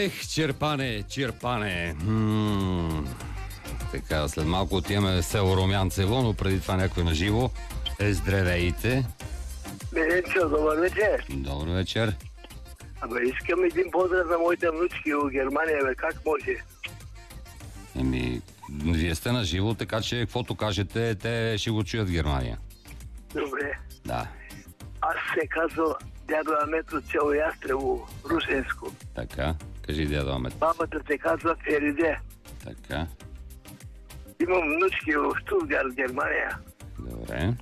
Ех, черпане, черпане. Така, след малко отиваме в село Румянцево, но преди това някой на живо. Здравейте. Миленчо, добър вечер. Добър вечер. Абе, искам един поздрав на моите внучки в Германия, бе, как може? Вие сте на живо, така че каквото кажете, те ще го чуят в Германия. Добре. Да. Аз се казвам дядо Амет от село Ястрево, Русенско. Така, кажи дядо Амет. Бабата се казва Фериде. Така. Имам внучки в Штутгарт, Германия. Добре.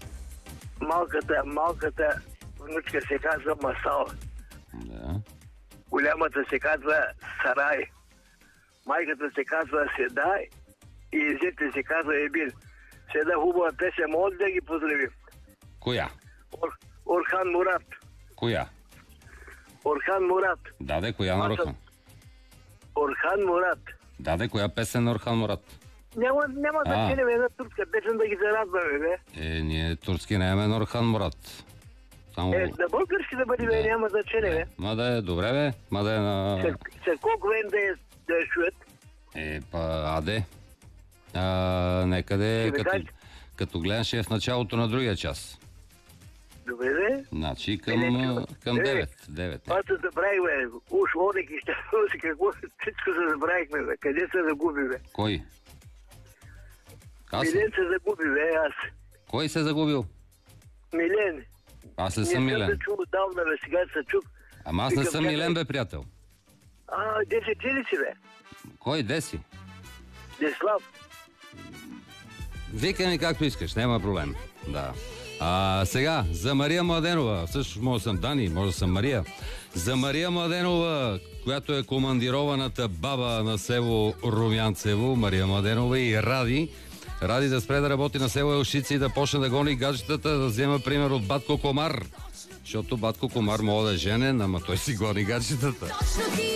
Малката внучка се казва Масал. Да. Голямата се казва Сарай. Майката се казва Седай и зете се казва Ебин. Седа хубава песен, може да ги поздравим. Коя? Орхан Мурат. Коя? Орхан Мурат. Даде, коя на Орхан? Орхан Мурат. Даде, коя песен на Орхан Мурат? Няма значение, една турска песен да ги зарадваме, бе. Ние турски не имаме на Орхан Мурат. Само... На български да бъде, бе, няма значение, бе. Ма да е добре, бе. Ма да е на... След колко време да я чуят? Аде. Некъде, като гледаш е в началото на другия час. Добре, бе. Значи към 9. Аз се забравих, бе. Уж Орек и Щаноси, какво всичко се забравихме, бе. Къде се загуби, бе? Кой? Милен се загуби, бе, аз. Кой се загубил? Милен. Аз не съм Милен. Не съм се чул отдавна, бе, сега се чух. Ама аз не съм Милен, бе, приятел. Деси, ти ли си, бе? Кой, Деси? Деслав. Викай ми както искаш, няма проблем. Да. Сега, за Мария Младенова, всъщност може да съм Дани, може да съм Мария. За Мария Младенова, която е командированата баба на село Румянцево, Мария Младенова и Ради да спре да работи на село Елшици и да почне да гони гаджетата, да взема пример от Батко Комар. Защото Батко Комар мога да е женен, ама той си гони гаджетата.